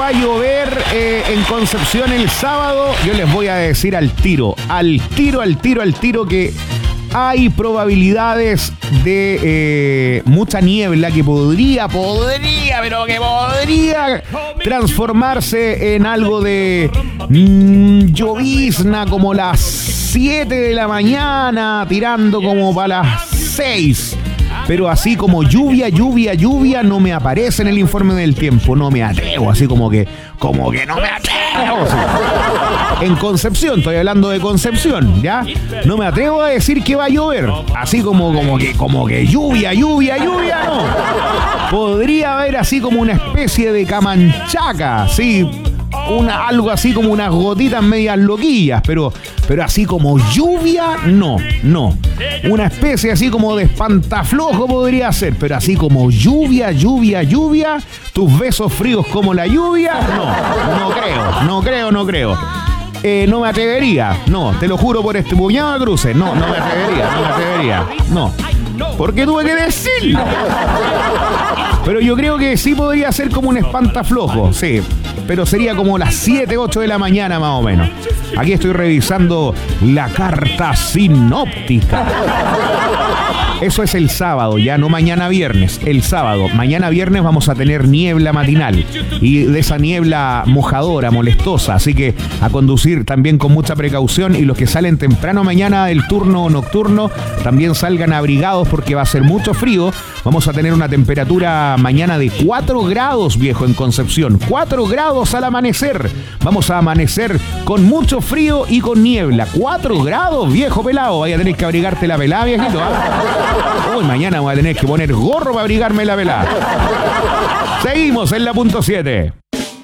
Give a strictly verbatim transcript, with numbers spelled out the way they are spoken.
va a llover eh, en Concepción el sábado, yo les voy a decir al tiro, al tiro, al tiro, al tiro que hay probabilidades de eh, mucha niebla que podría, podría, pero que podría transformarse en algo de mmm, llovizna como las siete de la mañana, tirando como para las seis. Pero así como lluvia, lluvia, lluvia, no me aparece en el informe del tiempo. No me atrevo, así como que, como que no me atrevo. Sí. En Concepción, estoy hablando de Concepción, ¿ya? No me atrevo a decir que va a llover. Así como, como que, como que lluvia, lluvia, lluvia, no. Podría haber así como una especie de camanchaca, sí. Una, algo así como unas gotitas medias loquillas, pero, pero así como lluvia, no, no. Una especie así como de espantaflojo podría ser, pero así como lluvia, lluvia, lluvia, tus besos fríos como la lluvia, no, no creo, no creo, no creo. Eh, no me atrevería, no, te lo juro por este puñado de cruces, no, no me atrevería, no me atrevería, no. Porque tuve que decirlo. Pero yo creo que sí podría ser como un espantaflojo, sí. Pero sería como las siete, ocho de la mañana más o menos. Aquí estoy revisando la carta sinóptica. Eso es el sábado, ya no mañana viernes, el sábado. Mañana viernes vamos a tener niebla matinal y de esa niebla mojadora, molestosa, así que a conducir también con mucha precaución y los que salen temprano mañana del turno nocturno también salgan abrigados porque va a ser mucho frío. Vamos a tener una temperatura mañana de cuatro grados, viejo, en Concepción. cuatro grados al amanecer. Vamos a amanecer con mucho frío y con niebla. cuatro grados, viejo pelado. Vaya a tener que abrigarte la pelada, viejito, ¿eh? Hoy mañana voy a tener que poner gorro para abrigarme la pelada. Seguimos en la punto siete.